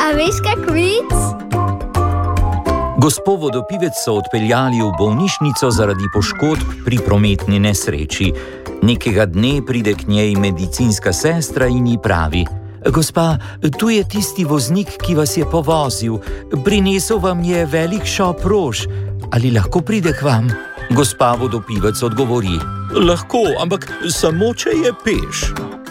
A veš kak vic? Gospo vodopivec so odpeljali v bolnišnico zaradi poškodb pri prometni nesreči. Nekega dne pride k njej medicinska sestra in ji pravi: Gospa, tu je tisti voznik, ki vas je povozil. Prinesel vam je velik šop rož. Ali lahko pride k vam? Gospa vodopivec odgovori: Lahko, ampak samo če je peš.